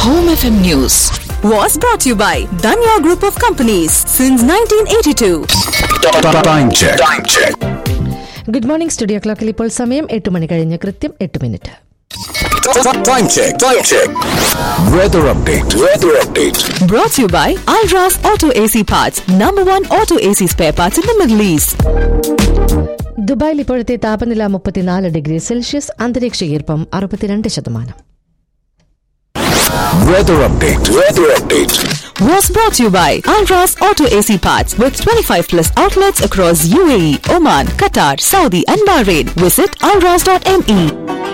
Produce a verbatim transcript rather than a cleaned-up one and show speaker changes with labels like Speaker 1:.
Speaker 1: Home F M News was brought to you by Danya Group of Companies since nineteen eighty-two.
Speaker 2: Time check. Time check.
Speaker 3: Good morning studio ക്ലോക്കിൽ ഇപ്പോൾ സമയം എട്ട് മണി കഴിഞ്ഞ് കൃത്യം എട്ട് minute.
Speaker 2: Time check. Time check. Weather update. Weather update.
Speaker 1: Brought to you by Alras Auto A C Parts, number one auto A C spare parts in the Middle East.
Speaker 3: ദുബായിൽ ഇപ്പോഴത്തെ താപനില മുപ്പത്തിനാല് ഡിഗ്രി സെൽഷ്യസ്, അന്തരീക്ഷ ഈർപ്പം അറുപത്തിരണ്ട് ശതമാനം.
Speaker 2: Weather update. Weather update.
Speaker 1: Was brought to you by Alras Auto A C Parts with twenty-five plus outlets across U A E, Oman, Qatar, Saudi and Bahrain. Visit alras dot m e.